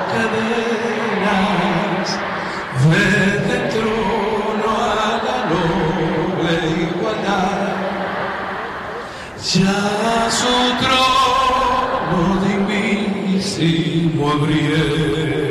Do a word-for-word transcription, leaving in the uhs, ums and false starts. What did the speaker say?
cadenas, desde el trono a la noble igualdad. Ya su trono divinísimo abriera